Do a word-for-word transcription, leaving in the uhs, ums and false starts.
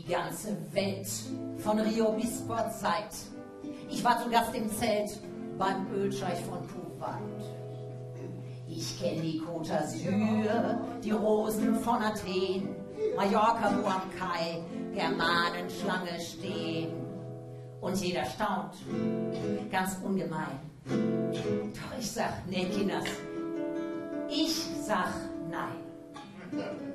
die ganze Welt, von Rio bis Port Said. Ich war zu Gast im Zelt beim Ölscheich von Kuwait. Ich kenn die Côte d'Azur, die Rosen von Athen, Mallorca, wo am Kai Germanenschlange stehen. Und jeder staunt, ganz ungemein. Doch ich sag, nee, Kinders, ich sag nein.